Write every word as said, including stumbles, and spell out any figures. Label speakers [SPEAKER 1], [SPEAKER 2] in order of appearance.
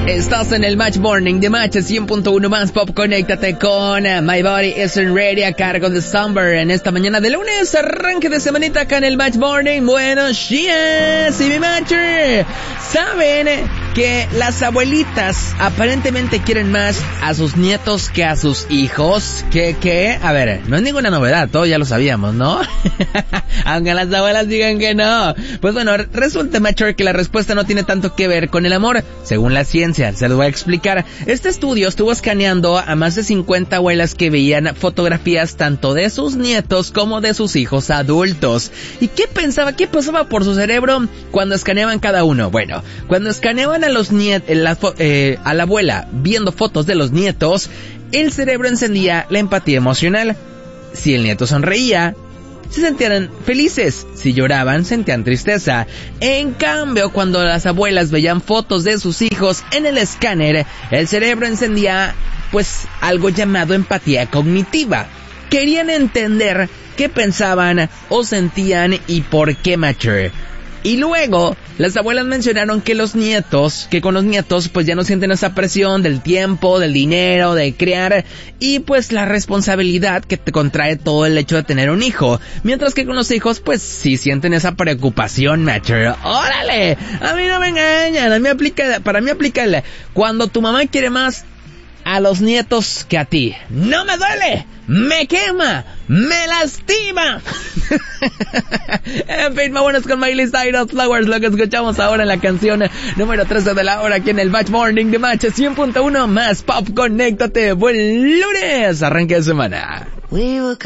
[SPEAKER 1] Estás en el Match Morning de Match cien punto uno más Pop. Conéctate con My Body Isn't Ready a cargo de Summer en esta mañana de lunes, arranque de semanita acá en el Match Morning. Buenos días, y mi Matcher. ¿Saben que las abuelitas aparentemente quieren más a sus nietos que a sus hijos? ¿Qué, qué? A ver, no es ninguna novedad, todos ya lo sabíamos, ¿no? Aunque las abuelas digan que no. Pues bueno, resulta, Matcher, que la respuesta no tiene tanto que ver con el amor, según la ciencia. Se lo voy a explicar. Este estudio estuvo escaneando a más de cincuenta abuelas que veían fotografías tanto de sus nietos como de sus hijos adultos. ¿Y qué pensaba? ¿Qué pasaba por su cerebro cuando escaneaban cada uno? Bueno, cuando escaneaban a los nietos, la, eh, a la abuela viendo fotos de los nietos, el cerebro encendía la empatía emocional. Si el nieto sonreía, se sentían felices. Si lloraban, sentían tristeza. En cambio, cuando las abuelas veían fotos de sus hijos en el escáner, el cerebro encendía, pues, algo llamado empatía cognitiva. Querían entender qué pensaban o sentían y por qué, Matcher. Y luego, las abuelas mencionaron que los nietos, que con los nietos pues ya no sienten esa presión del tiempo, del dinero, de criar y pues la responsabilidad que te contrae todo el hecho de tener un hijo. Mientras que con los hijos pues sí sienten esa preocupación, Matcher. ¡Órale! A mí no me engañan, a mí aplica, para mí aplica el cuando tu mamá quiere más a los nietos que a ti. ¡No me duele! ¡Me quema! ¡Me lastima! En fin, vámonos con Miley Cyrus, Flowers, lo que escuchamos ahora en la canción número trece de la hora aquí en el Match Morning de Match cien punto uno más Pop. Conéctate. Buen lunes, arranque de semana. We were